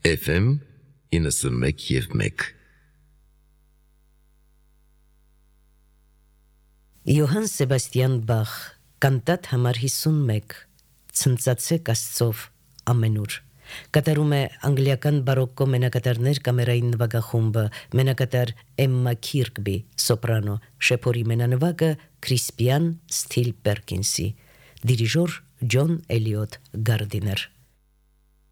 FM 91.1 Յոհան Սեբաստիան Բախ, կանտատ համար 51, ցնծացեք Աստծով ամենուր։ Կատարում է անգլիական բարոկկո մենակատարներ կամերային նվագախումբը, մենակատար Էմմա Քիրկբի, սոպրանո, շեփորի մենանվագը Քրիսպիան Սթիլ Պերկինսի, դիրիժոր Ջոն Էլիոտ Գարդիներ։